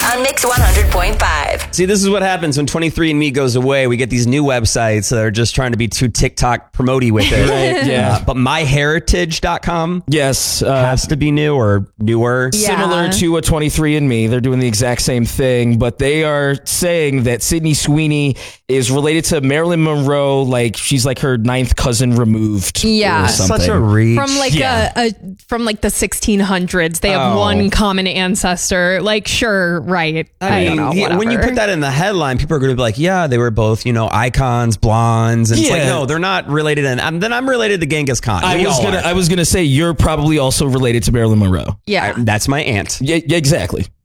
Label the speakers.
Speaker 1: on Mix 100.5.
Speaker 2: See, this is what happens when 23andMe goes away. We get these new websites that are just trying to be too TikTok promoty with it.
Speaker 3: Right, yeah.
Speaker 2: But myheritage.com
Speaker 3: Yes.
Speaker 2: has to be new or newer.
Speaker 4: Yeah.
Speaker 3: Similar to a 23andMe. They're doing the exact same thing, but they are saying that Sydney Sweeney is related to Marilyn Monroe. Like she's like her ninth cousin removed.
Speaker 4: Yeah.
Speaker 3: Or something.
Speaker 2: Such a reach.
Speaker 4: From like from like the 1600s, they have one common ancestor. Like, sure, right? I don't know.
Speaker 2: when you
Speaker 4: whatever.
Speaker 2: put that in the headline, people are going to be like, yeah, they were both, icons, blondes. And it's like,
Speaker 3: Yeah.
Speaker 2: no, they're not related. And then I'm related to Genghis Khan. We all are.
Speaker 3: I was gonna say you're probably also related to Marilyn Monroe.
Speaker 4: yeah,
Speaker 2: That's my aunt.
Speaker 3: Yeah, exactly.